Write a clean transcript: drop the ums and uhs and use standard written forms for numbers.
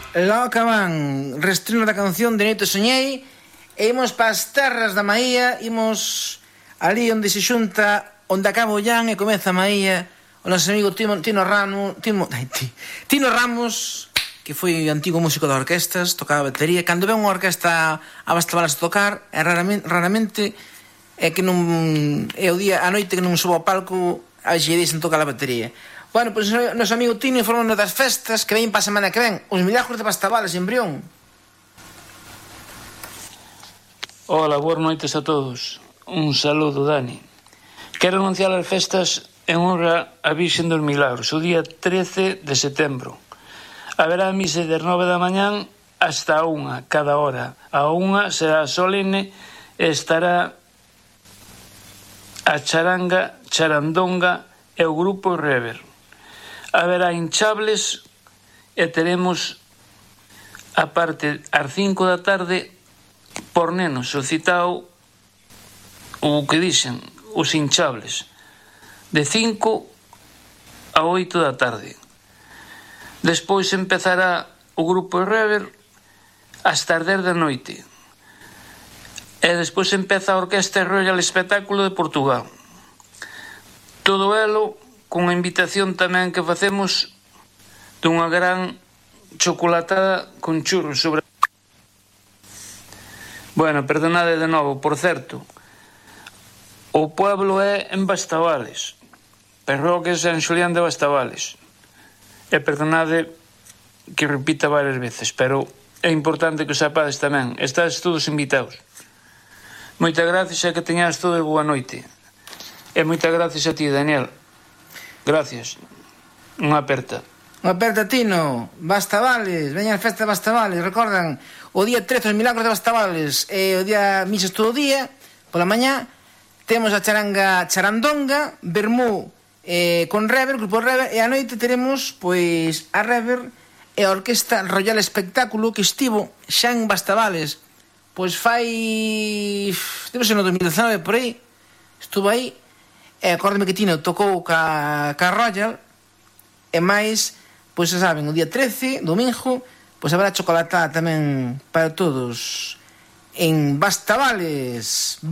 Logo acaban restrino da canción de Neito Soñei e imos para as terras da Maía, imos ali onde se xunta, onde acaba o Llán e comeza a Maía, o noso amigo Tino Ramos, que foi antigo músico de orquestas, tocaba batería. Cando ven unha orquesta a Bastabalas a tocar, é raramente é que non é o día, a noite que non subo ao palco a xe deixen tocar a batería. Bueno, pois o noso amigo Tino informou das festas que veñen para a semana que ven, os Milagros de Bastabalas en Brión. Hola, boas noites a todos. Un saludo, Dani. Quero anunciar as festas en honra a Virxen dos Milagros, o día 13 de setembro. Haberá misa das 9 da mañán hasta a 1, cada hora. A 1 será solene e estará a charanga, charandonga e o grupo Rever. Haberá hinchables e teremos a parte ás 5 da tarde por nenos, o citao o que dixen, os hinchables, de 5 a 8 da tarde. Despois empezará o grupo Rever hasta as 10 da noite. E despois empeza a Orquestra Royal Espectáculo de Portugal. Todo elo con a invitación tamén que facemos dunha gran chocolatada con churros sobre... Bueno, perdonade de novo, por certo, o pueblo é en Bastavales, Parroquia San Xulián de Bastavales. E perdonade que repita varias veces, pero é importante que o sapades tamén. Estades todos invitados. Moitas gracias e que teñades todos boa noite. E moitas gracias a ti, Daniel. Gracias. Unha aperta. Unha aperta, Tino. Bastavales, veñan as festas de Bastavales. Recordan, o día 13 os Milagros de Bastavales e o día misas todo o día. Pola mañá temos a charanga charandonga, vermú con Rever, grupo Rever, e a noite teremos pois a Rever e a Orquesta Royal Espectáculo que estivo xa en Bastavales. Pois fai... debe ser no 2019 por aí. Estuvo aí. E acórdame que Tino tocou ca Royal. E máis, pois xa saben, o día 13, domingo, pois haberá chocolatada tamén para todos en Bastavales.